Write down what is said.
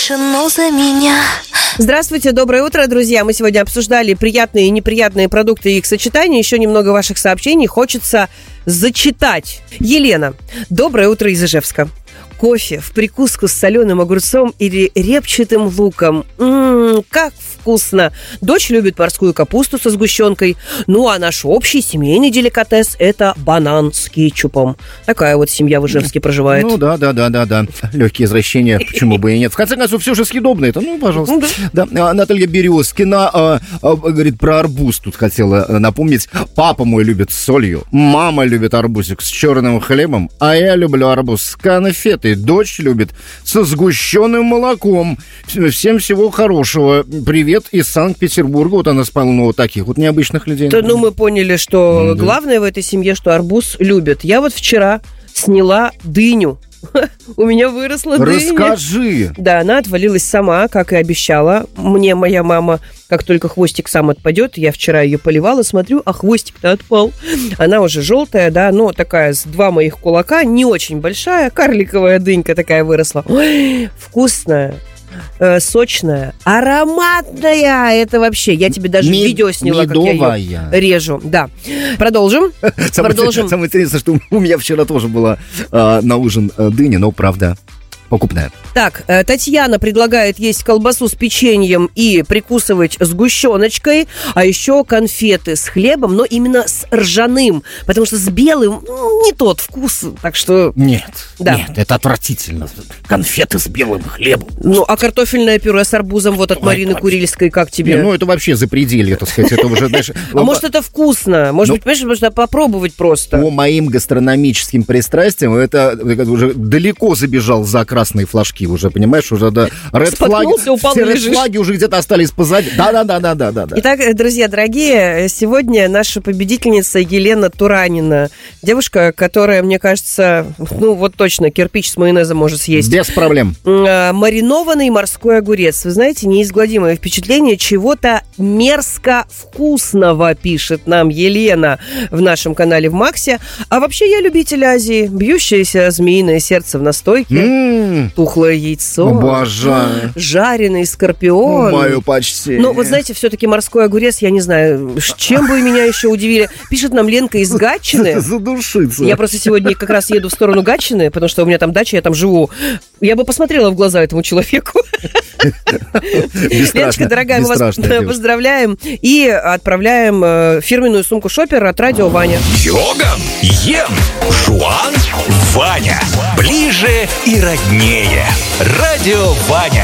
тишину за меня. Здравствуйте, доброе утро, друзья. Мы сегодня обсуждали приятные и неприятные продукты и их сочетания. Еще немного ваших сообщений хочется зачитать. Елена, доброе утро из Ижевска. Кофе в прикуску с соленым огурцом или репчатым луком. Как вкусно! Дочь любит морскую капусту со сгущенкой. Ну, а наш общий семейный деликатес – это банан с кетчупом. Такая вот семья в Ижевске проживает. Ну, да. Легкие извращения, почему бы и нет. В конце концов, все же съедобно это. Ну, пожалуйста. Да. Наталья Березкина говорит про арбуз. Тут хотела напомнить. Папа мой любит с солью. Мама любит арбузик с черным хлебом. А я люблю арбуз с конфетой. Дочь любит со сгущенным молоком. Всем всего хорошего. Привет из Санкт-Петербурга. Вот она спала, вот таких вот необычных людей. Ну, мы поняли, что главное в этой семье, что арбуз любят. Я вот вчера сняла дыню. У меня выросла дыня. Расскажи. Да, она отвалилась сама, как и обещала. Мне моя мама, как только хвостик сам отпадет, я вчера ее поливала, смотрю, а хвостик-то отпал. Она уже желтая, да, но такая с 2 моих кулака, не очень большая, карликовая дынька такая выросла. Ой, вкусная. Сочная, ароматная. Это вообще, я тебе даже видео сняла, медовая. Как я ее режу. Да. Продолжим. Самое интересное, что у меня вчера тоже была на ужин дыня, но, правда, покупная. Так, Татьяна предлагает есть колбасу с печеньем и прикусывать сгущеночкой, а еще конфеты с хлебом, но именно с ржаным, потому что с белым не тот вкус, так что... Нет, да. Нет, это отвратительно. Конфеты с белым хлебом. Ну, а картофельное пюре с арбузом вот от Марины Курильской, как тебе? Не, ну, это вообще запределье, так сказать, это уже, знаешь... А может, это вкусно? Может быть, понимаешь, можно попробовать просто. По моим гастрономическим пристрастиям, это уже далеко забежал за красные флажки, уже, понимаешь, уже да, флаги уже где-то остались позади. Да. Итак, друзья дорогие, сегодня наша победительница Елена Туранина. Девушка, которая, мне кажется, ну вот точно, кирпич с майонезом может съесть. Без проблем. Маринованный морской огурец. Вы знаете, неизгладимое впечатление чего-то мерзко вкусного, пишет нам Елена в нашем канале в Максе. А вообще я любитель Азии. Бьющееся змеиное сердце в настойке. Тухлое яйцо. Обожаю. Жареный скорпион. Мое почти. Ну, вот знаете, все-таки морской огурец, я не знаю, чем бы меня еще удивили. Пишет нам Ленка из Гатчины. Задушиться. Я просто сегодня как раз еду в сторону Гатчины, потому что у меня там дача, я там живу. Я бы посмотрела в глаза этому человеку. Леночка, дорогая, мы вас поздравляем и отправляем фирменную сумку Шопер от Радио Ваня. Йоган, Йен, Жуан, Ваня. Ближе и роднее. Радио Ваня.